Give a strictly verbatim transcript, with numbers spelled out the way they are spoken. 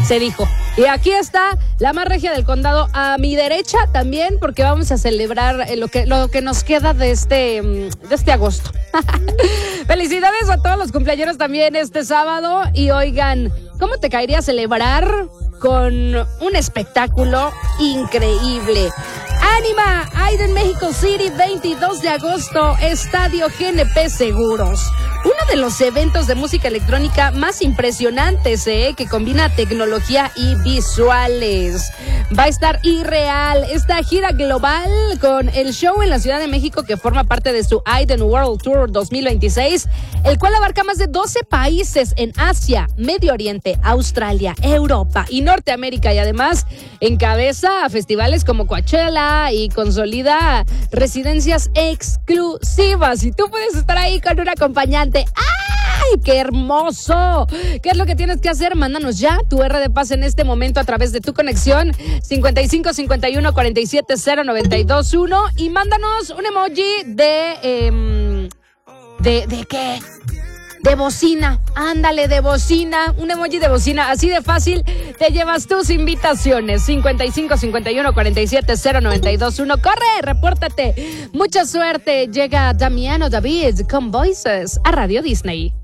Se dijo. Y aquí está la más regia del condado a mi derecha también, porque vamos a celebrar lo que, lo que nos queda de este, de este agosto. Felicidades a todos los cumpleaños también este sábado. Y oigan, ¿cómo te caería celebrar con un espectáculo increíble? Ánima, Aiden México City, veintidós de agosto, Estadio G N P Seguros. Uno de los eventos de música electrónica más impresionantes, ¿eh? Que combina tecnología y visuales. Va a estar irreal esta gira global con el show en la Ciudad de México que forma parte de su Aiden World Tour dos mil veintiséis, el cual abarca más de doce países en Asia, Medio Oriente, Australia, Europa y Norteamérica, y además encabeza a festivales como Coachella y consolida residencias exclusivas. Y tú puedes estar ahí con un acompañante. ¡Ay, qué hermoso! ¿Qué es lo que tienes que hacer? Mándanos ya tu R de paz en este momento a través de tu conexión cincuenta y cinco cincuenta y uno cuarenta y siete cero noventa y dos uno y mándanos un emoji de... Eh, ¿De, de qué? De bocina, ándale, de bocina, un emoji de bocina, así de fácil te llevas tus invitaciones. cincuenta y cinco cincuenta y uno cuarenta y siete cero noventa y dos uno, corre, repórtate, mucha suerte. Llega Damiano David con Voices a Radio Disney.